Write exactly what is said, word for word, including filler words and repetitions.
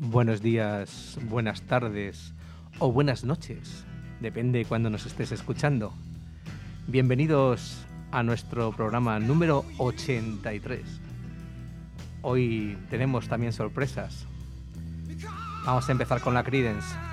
Buenos días, buenas tardes o buenas noches, depende cuando nos estés escuchando. Bienvenidos a nuestro programa número ochenta y tres. Hoy tenemos también sorpresas. Vamos a empezar con la Creedence.